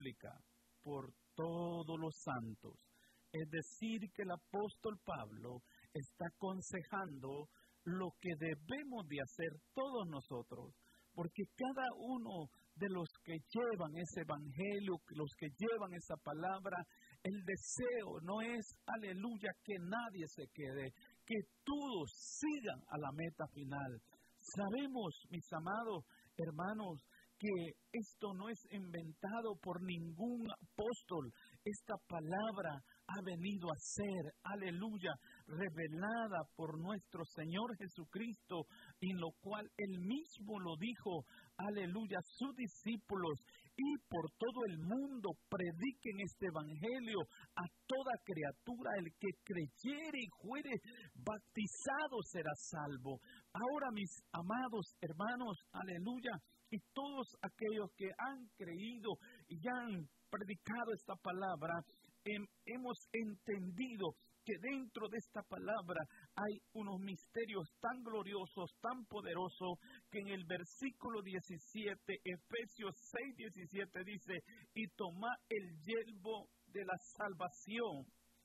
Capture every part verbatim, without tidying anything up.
súplica por todos los santos. Es decir, que el apóstol Pablo está aconsejando lo que debemos de hacer todos nosotros, porque cada uno de los que llevan ese evangelio, los que llevan esa palabra, el deseo no es, aleluya, que nadie se quede, que todos sigan a la meta final. Sabemos, mis amados hermanos, que esto no es inventado por ningún apóstol. Esta palabra ha venido a ser, aleluya, revelada por nuestro Señor Jesucristo, en lo cual Él mismo lo dijo, aleluya, sus discípulos, y por todo el mundo prediquen este evangelio a toda criatura. El que creyere y fuere bautizado será salvo. Ahora, mis amados hermanos, aleluya, y todos aquellos que han creído y han predicado esta palabra, hem, hemos entendido que dentro de esta palabra hay unos misterios tan gloriosos, tan poderosos, que en el versículo diecisiete, Efesios seis, diecisiete dice, y toma el yelmo de la salvación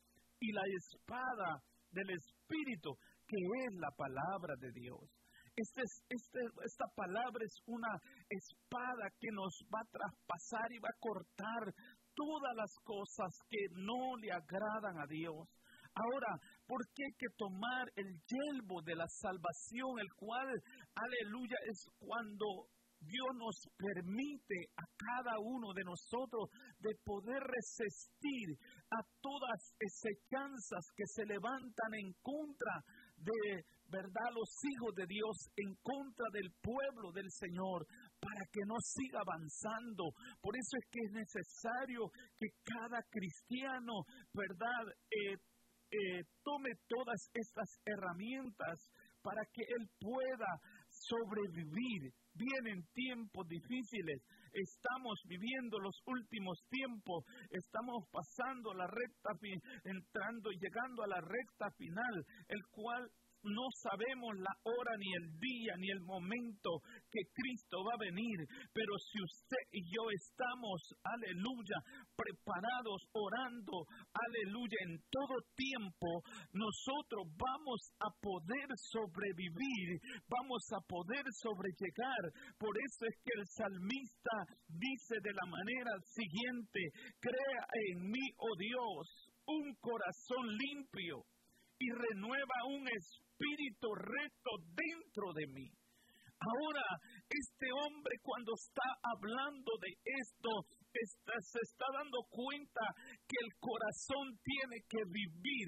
y la espada del Espíritu, que es la palabra de Dios. Este, este, esta palabra es una espada que nos va a traspasar y va a cortar todas las cosas que no le agradan a Dios. Ahora, ¿por qué hay que tomar el yelmo de la salvación, el cual, aleluya, es cuando Dios nos permite a cada uno de nosotros de poder resistir a todas acechanzas que se levantan en contra de, verdad, los hijos de Dios, en contra del pueblo del Señor, para que no siga avanzando? Por eso es que es necesario que cada cristiano, verdad, eh, eh, tome todas estas herramientas para que él pueda sobrevivir. Vienen tiempos difíciles, estamos viviendo los últimos tiempos, estamos pasando la recta, entrando y llegando a la recta final, el cual no sabemos la hora, ni el día, ni el momento que Cristo va a venir. Pero si usted y yo estamos, aleluya, preparados, orando, aleluya, en todo tiempo, nosotros vamos a poder sobrevivir, vamos a poder sobrellegar. Por eso es que el salmista dice de la manera siguiente: crea en mí, oh Dios, un corazón limpio y renueva un espíritu recto dentro de mí. Ahora, este hombre, cuando está hablando de esto, está, se está dando cuenta que el corazón tiene que vivir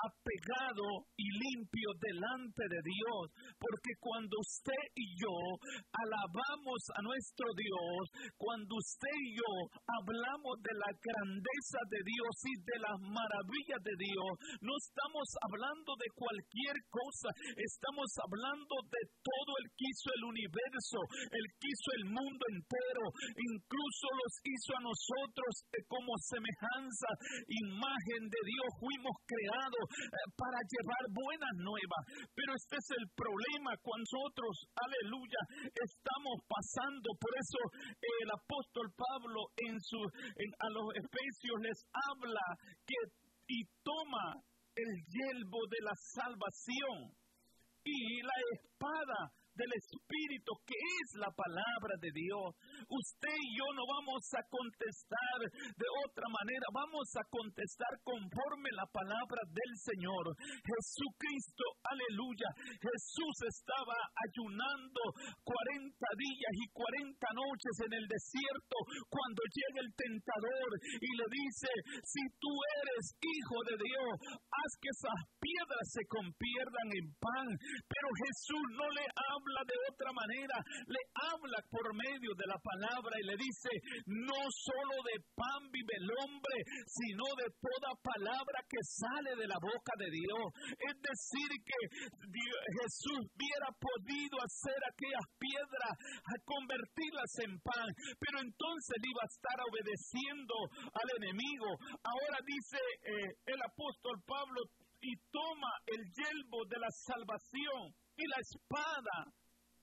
apegado y limpio delante de Dios, porque cuando usted y yo alabamos a nuestro Dios, cuando usted y yo hablamos de la grandeza de Dios y de las maravillas de Dios, no estamos hablando de cualquier cosa, estamos hablando de todo el que hizo el universo, el que hizo el mundo entero, incluso los hizo a nosotros eh, como semejanza, imagen de Dios, fuimos creados eh, para llevar buenas nuevas. Pero este es el problema cuando nosotros, aleluya, estamos pasando. Por eso eh, el apóstol Pablo en su, en, a los Efesios les habla que y toma el yelmo de la salvación y la espada del Espíritu, que es la palabra de Dios. Usted y yo no vamos a contestar de otra manera, vamos a contestar conforme la palabra del Señor. Jesucristo, aleluya, Jesús estaba ayunando cuarenta días y cuarenta noches en el desierto cuando llega el tentador y le dice: si tú eres hijo de Dios, haz que esas piedras se conviertan en pan. Pero Jesús no le habla de otra manera, le habla por medio de la palabra y le dice: no solo de pan vive el hombre, sino de toda palabra que sale de la boca de Dios. Es decir, que Dios, Jesús hubiera podido hacer aquellas piedras, a convertirlas en pan, pero entonces iba a estar obedeciendo al enemigo. Ahora dice eh, el apóstol Pablo: y toma el yelmo de la salvación y la espada.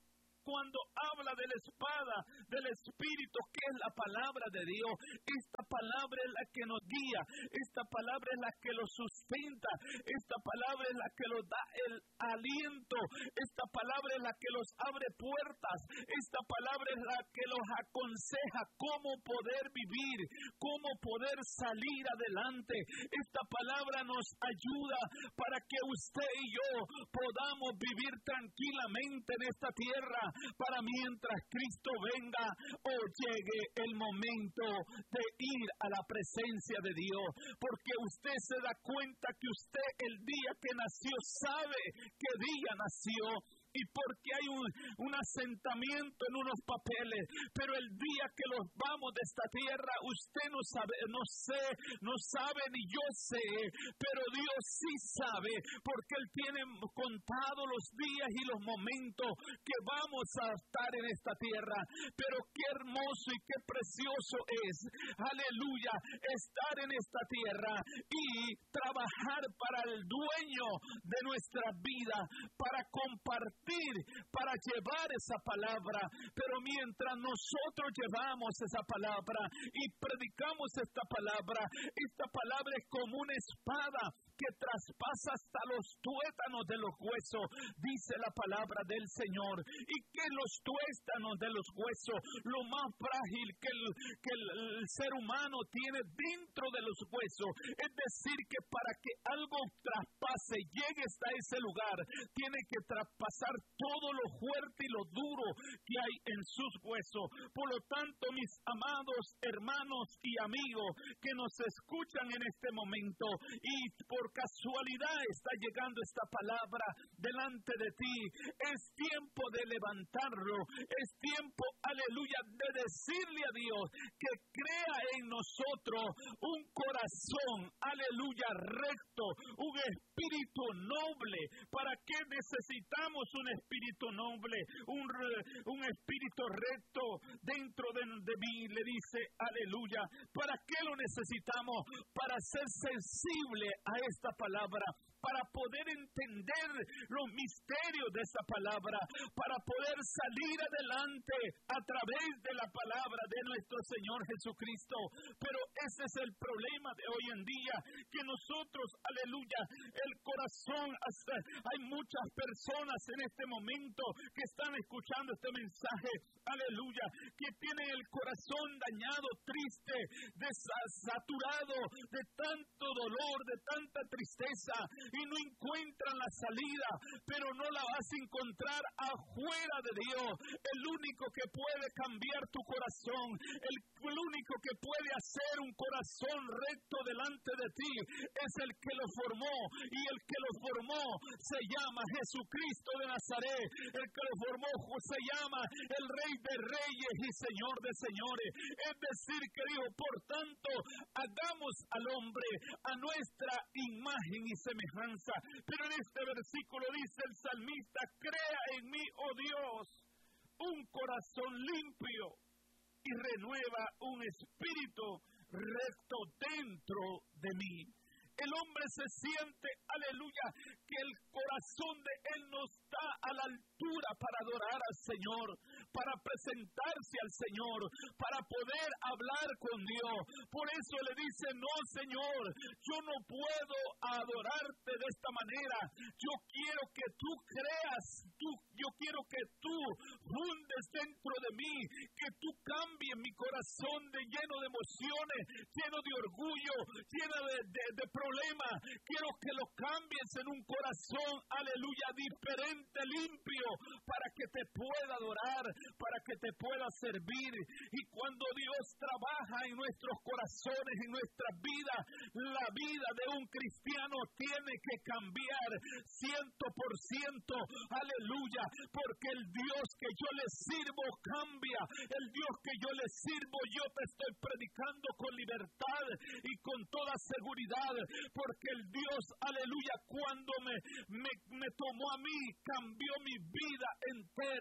cuando habla de la espada del Espíritu, que es la palabra de Dios, esta palabra es la que nos guía, esta palabra es la que los sustenta, esta palabra es la que los da el aliento, esta palabra es la que los abre puertas, esta palabra es la que los aconseja cómo poder vivir, cómo poder salir adelante. Esta palabra nos ayuda para que usted y yo podamos vivir tranquilamente en esta tierra, para mientras Cristo venga o llegue el momento de ir a la presencia de Dios, porque usted se da cuenta que usted el día que nació sabe qué día nació, y porque hay un, un asentamiento en unos papeles, pero el día que los vamos de esta tierra, usted no sabe, no sé, no sabe ni yo sé, pero Dios sí sabe, porque Él tiene contado los días y los momentos que vamos a estar en esta tierra. Pero qué hermoso y qué precioso es, aleluya, estar en esta tierra y trabajar para el dueño de nuestra vida, para compartir, para llevar esa palabra. Pero mientras nosotros llevamos esa palabra y predicamos esta palabra, esta palabra es como una espada que traspasa hasta los tuétanos de los huesos, dice la palabra del Señor. Y que los tuétanos de los huesos, lo más frágil que el, que el, el ser humano tiene dentro de los huesos, es decir, que para que algo traspase, llegue hasta ese lugar, tiene que traspasar todo lo fuerte y lo duro que hay en sus huesos. Por lo tanto, mis amados hermanos y amigos que nos escuchan en este momento, y por casualidad está llegando esta palabra delante de ti, es tiempo de levantarlo, es tiempo, aleluya, de decirle a Dios que crea en nosotros un corazón, aleluya, recto, un espíritu noble. ¿Para qué necesitamos un espíritu noble, un, un espíritu recto dentro de, de mí? Le dice, aleluya. ¿Para qué lo necesitamos? Para ser sensible a esta palabra, para poder entender los misterios de esa palabra, para poder salir adelante a través de la palabra de nuestro Señor Jesucristo. Pero ese es el problema de hoy en día, que nosotros, aleluya, el corazón, hay muchas personas en este momento que están escuchando este mensaje, aleluya, que tienen el corazón dañado, triste, desaturado de tanto dolor, de tanta tristeza, y no encuentran la salida, pero no la vas a encontrar afuera de Dios. El único que puede cambiar tu corazón, el, el único que puede hacer un corazón recto delante de ti, es el que lo formó, y el que lo formó se llama Jesucristo de Nazaret. El que lo formó se llama el Rey de Reyes y Señor de Señores. Es decir, que dijo, por tanto, hagamos al hombre a nuestra imagen y semejanza. Pero en este versículo dice el salmista, crea en mí, oh Dios, un corazón limpio y renueva un espíritu recto dentro de mí. El hombre se siente, aleluya, que el corazón de él no está a la altura para adorar al Señor, para presentarse al Señor, para poder hablar con Dios. Por eso le dice, no, Señor, yo no puedo adorarte de esta manera. Yo quiero que tú creas, tú, yo quiero que tú fundes dentro de mí, que tú cambies mi corazón de lleno de emociones, lleno de orgullo, lleno de, de, de problema. Quiero que lo cambies en un corazón, aleluya, diferente, limpio, para que te pueda adorar, para que te pueda servir. Y cuando Dios trabaja en nuestros corazones, en nuestras vidas, la vida de un cristiano tiene que cambiar ciento por ciento, aleluya, porque el Dios que yo le sirvo cambia. El Dios que yo le sirvo, yo te estoy predicando con libertad y con toda seguridad, porque el Dios, aleluya, cuando me, me, me tomó a mí, cambió mi vida entera.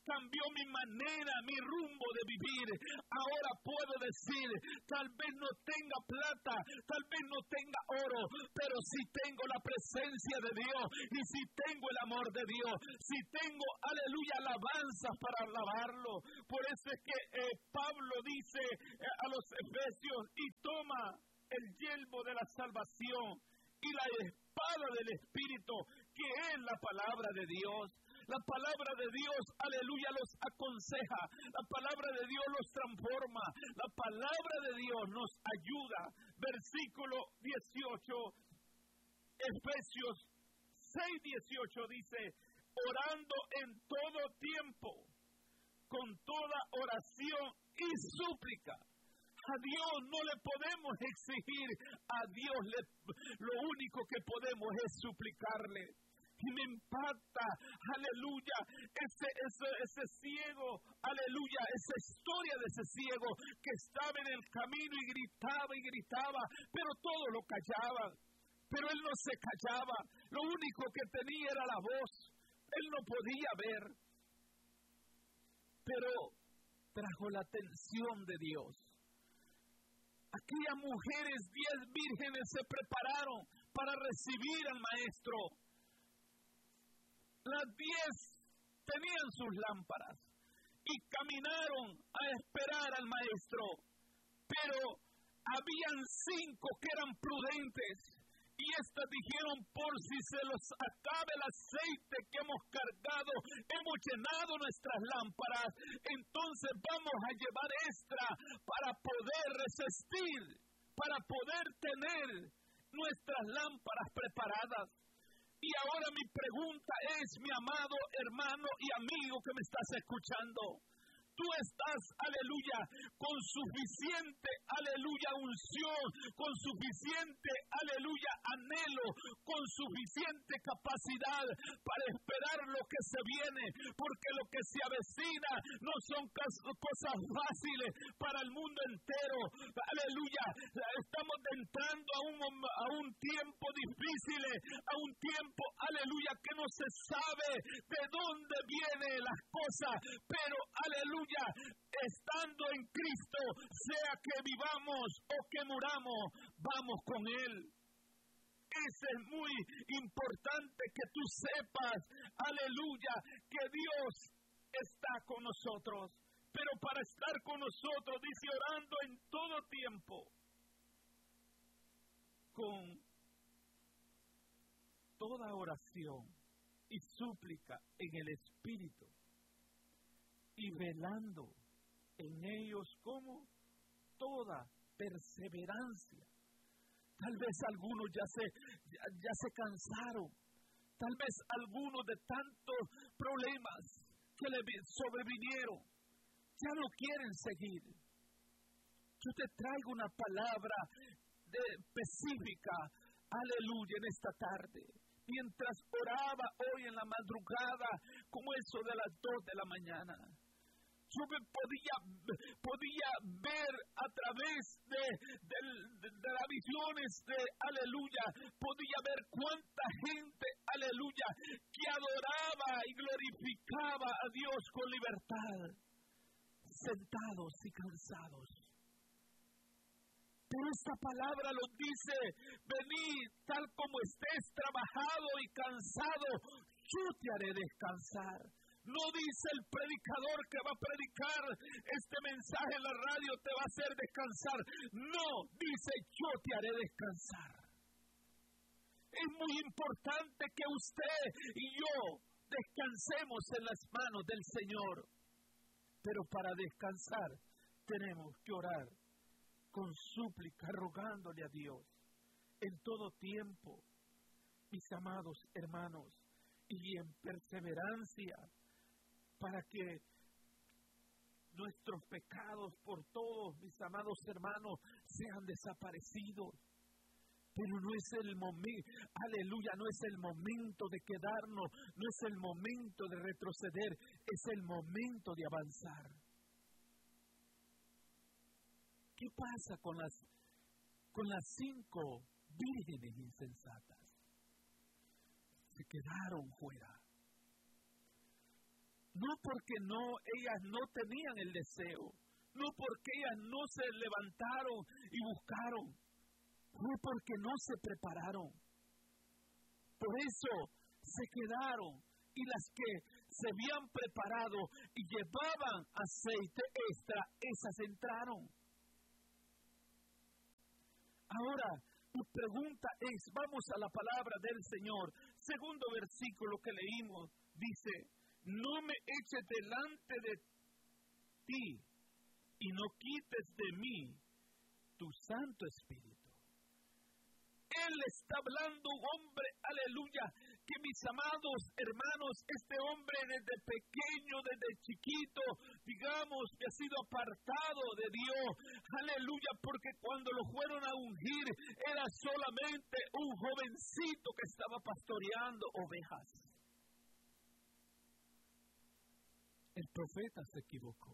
cambió mi manera, mi rumbo de vivir. Ahora puedo decir, tal vez no tenga plata, tal vez no tenga oro, pero sí tengo la presencia de Dios y sí tengo el amor de Dios, sí tengo, aleluya, alabanzas para alabarlo. Por eso es que eh, Pablo dice eh, a los Efesios, y toma el yelmo de la salvación y la espada del Espíritu, que es la palabra de Dios. La palabra de Dios, aleluya, los aconseja. La palabra de Dios los transforma. La palabra de Dios nos ayuda. Versículo dieciocho, Efesios seis dieciocho dice, orando en todo tiempo, con toda oración y súplica. A Dios no le podemos exigir, a Dios le, lo único que podemos es suplicarle. Y me impacta, aleluya, ese, ese, ese ciego, aleluya, esa historia de ese ciego que estaba en el camino y gritaba y gritaba, pero todos lo callaban. Pero él no se callaba, lo único que tenía era la voz, él no podía ver. Pero trajo la atención de Dios. Aquellas mujeres, diez vírgenes, se prepararon para recibir al maestro. Las diez tenían sus lámparas y caminaron a esperar al maestro, pero habían cinco que eran prudentes y estas dijeron, por si se los acabe el aceite que hemos cargado, hemos llenado nuestras lámparas, entonces vamos a llevar extra para poder resistir, para poder tener nuestras lámparas preparadas. Y ahora mi pregunta es, mi amado hermano y amigo que me estás escuchando, tú estás, aleluya, con suficiente, aleluya, unción, con suficiente, aleluya, anhelo, con suficiente capacidad para esperar lo que se viene, porque lo que se avecina no son cosas fáciles para el mundo entero. Aleluya, estamos entrando a un, a un tiempo difícil, a un tiempo, aleluya, que no se sabe de dónde vienen las cosas, pero aleluya, estando en Cristo, sea que vivamos o que muramos, vamos con Él. Eso es muy importante que tú sepas, aleluya, que Dios está con nosotros. Pero para estar con nosotros, dice, orando en todo tiempo, con toda oración y súplica en el Espíritu, y velando en ellos como toda perseverancia. Tal vez algunos ya se, ya, ya se cansaron, tal vez algunos de tantos problemas que le sobrevinieron, ya no quieren seguir. Yo te traigo una palabra de, específica, aleluya, en esta tarde. Mientras oraba hoy en la madrugada, como eso de las dos de la mañana, yo me podía, podía ver a través de, de, de, de las visiones de aleluya, podía ver cuánta gente, aleluya, que adoraba y glorificaba a Dios con libertad, sentados y cansados. Pero esta palabra lo dice, venid tal como estés trabajado y cansado, yo te haré descansar. No dice el predicador que va a predicar este mensaje en la radio te va a hacer descansar. No, dice yo te haré descansar. Es muy importante que usted y yo descansemos en las manos del Señor. Pero para descansar tenemos que orar con súplica, rogándole a Dios en todo tiempo, mis amados hermanos, y en perseverancia, para que nuestros pecados por todos, mis amados hermanos, sean desaparecidos. Pero no es el momento, aleluya, no es el momento de quedarnos, no es el momento de retroceder, es el momento de avanzar. ¿Qué pasa con las, con las cinco vírgenes insensatas? Se quedaron fuera. No porque no, ellas no tenían el deseo, no porque ellas no se levantaron y buscaron, fue porque no se prepararon. Por eso se quedaron, y las que se habían preparado y llevaban aceite extra, esas entraron. Ahora, mi pregunta es, vamos a la palabra del Señor. Segundo versículo que leímos, dice, no me eches delante de ti y no quites de mí tu Santo Espíritu. Él está hablando, un hombre, aleluya, que mis amados hermanos, este hombre desde pequeño, desde chiquito, digamos que ha sido apartado de Dios, aleluya, porque cuando lo fueron a ungir, era solamente un jovencito que estaba pastoreando ovejas. El profeta se equivocó,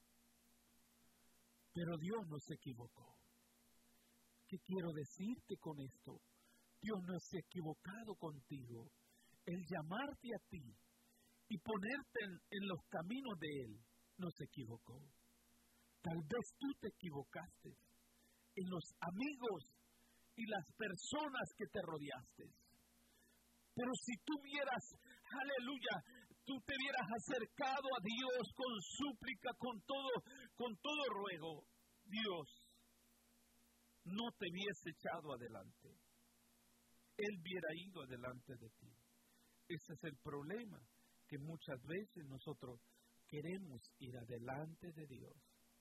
pero Dios no se equivocó. ¿Qué quiero decirte con esto? Dios no se ha equivocado contigo. El llamarte a ti y ponerte en, en los caminos de Él, no se equivocó. Tal vez tú te equivocaste en los amigos y las personas que te rodeaste. Pero si tú vieras, aleluya, tú te hubieras acercado a Dios con súplica, con todo, con todo ruego, Dios no te hubiese echado adelante. Él hubiera ido adelante de ti. Ese es el problema, que muchas veces nosotros queremos ir adelante de Dios.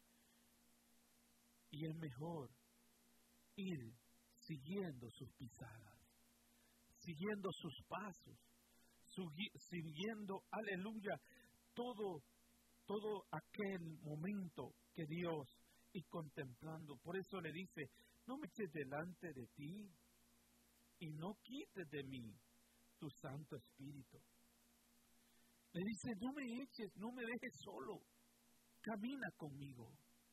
Y es mejor ir siguiendo sus pisadas, siguiendo sus pasos, siguiendo, aleluya, todo, todo aquel momento que Dios y contemplando. Por eso le dice, no me eches delante de ti y no quites de mí tu Santo Espíritu. Le dice, no me eches, no me dejes solo, camina conmigo.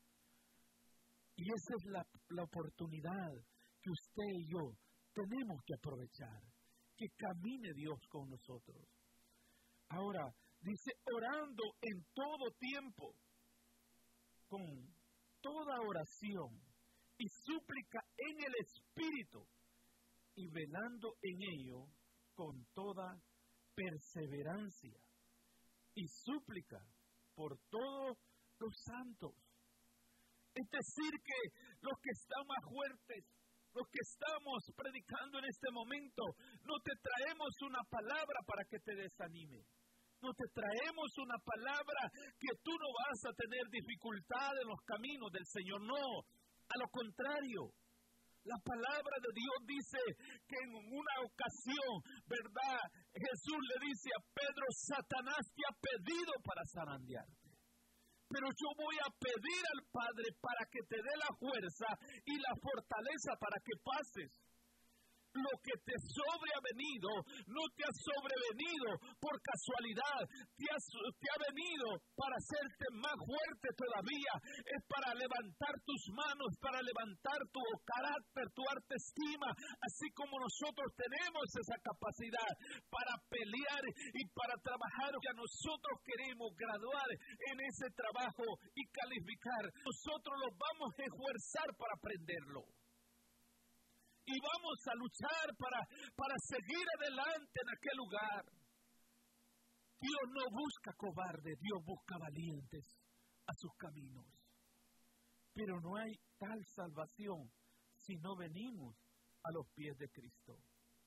Y esa es la, la oportunidad que usted y yo tenemos que aprovechar, que camine Dios con nosotros. Ahora, dice, orando en todo tiempo, con toda oración y súplica en el Espíritu, y velando en ello con toda perseverancia y súplica por todos los santos. Es decir, que los que están más fuertes, los que estamos predicando en este momento, no te traemos una palabra para que te desanime. No te traemos una palabra que tú no vas a tener dificultad en los caminos del Señor. No, a lo contrario. La palabra de Dios dice que en una ocasión, ¿verdad? Jesús le dice a Pedro, Satanás te ha pedido para zarandearte. Pero yo voy a pedir al Padre para que te dé la fuerza y la fortaleza para que pases. Lo que te sobre ha venido, no te ha sobrevenido por casualidad, te ha, te ha venido para hacerte más fuerte todavía, es para levantar tus manos, para levantar tu carácter, tu autoestima, así como nosotros tenemos esa capacidad para pelear y para trabajar, que nosotros queremos graduar en ese trabajo y calificar, nosotros los vamos a esforzar para aprenderlo. Y vamos a luchar para, para seguir adelante en aquel lugar. Dios no busca cobardes, Dios busca valientes a sus caminos. Pero no hay tal salvación si no venimos a los pies de Cristo.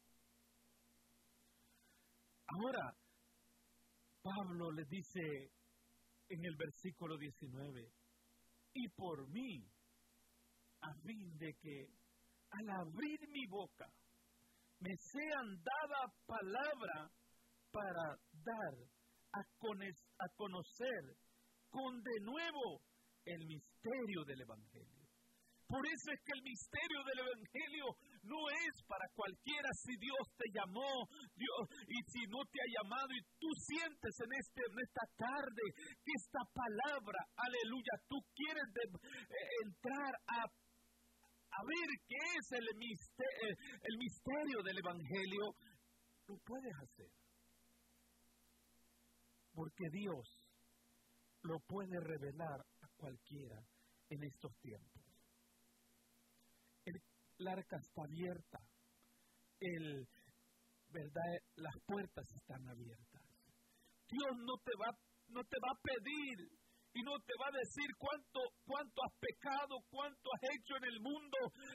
Ahora, Pablo le dice en el versículo diecinueve, y por mí, a fin de que al abrir mi boca, me sean dada palabra para dar a, cones- a conocer con de nuevo el misterio del Evangelio. Por eso es que el misterio del Evangelio no es para cualquiera. Si Dios te llamó, Dios, y si no te ha llamado, y tú sientes en, este, en esta tarde que esta palabra, aleluya, tú quieres de, eh, entrar a A ver qué es el misterio, el misterio del Evangelio, lo puedes hacer. porque Dios lo puede revelar a cualquiera en estos tiempos. El, la arca está abierta, el, ¿verdad? Las puertas están abiertas. Dios no te va, no te va a pedir y no te va a decir cuánto, cuánto has pecado, cuánto has hecho en el mundo,